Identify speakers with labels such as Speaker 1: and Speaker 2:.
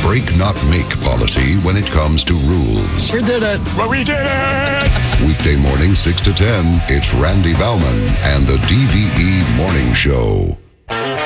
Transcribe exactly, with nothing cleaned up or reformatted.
Speaker 1: break not make policy when it comes to rules.
Speaker 2: We did it.
Speaker 3: Well, we did it.
Speaker 1: Weekday morning, six to ten, it's Randy Bauman and the D V E Morning Show.